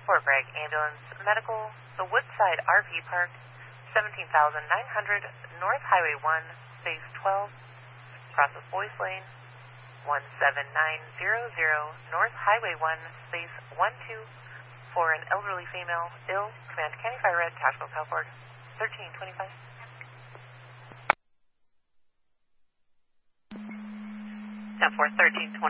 Fort Bragg Ambulance Medical, the Woodside RV Park, 17,900 North Highway 1, Space 12, crosses Boyce Lane, 17900 North Highway 1, Space 12, for an elderly female, ill, command County Fire Red, Tactical Call Forward, 1325. 10-4, 1325.